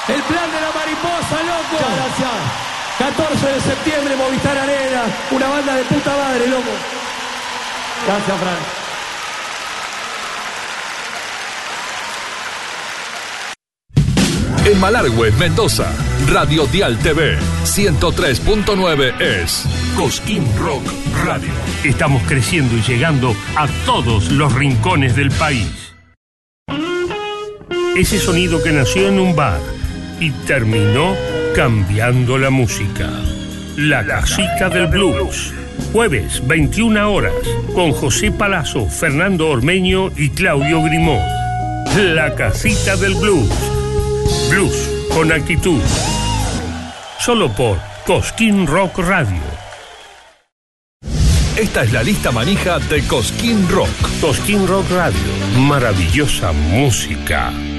El plan de la mariposa, loco. Muchas gracias. 14 de septiembre, Movistar Arena. Una banda de puta madre, loco. Gracias, Fran. En Malargüe, Mendoza, Radio Dial TV 103.9 es Cosquín Rock Radio. Estamos creciendo y llegando a todos los rincones del país. Ese sonido que nació en un bar y terminó cambiando la música. La Casita del Blues. Jueves, 21 horas, con José Palazzo, Fernando Ormeño y Claudio Grimaud. La Casita del Blues. Blues con actitud. Solo por Cosquín Rock Radio. Esta es la lista manija de Cosquín Rock. Cosquín Rock Radio. Maravillosa música.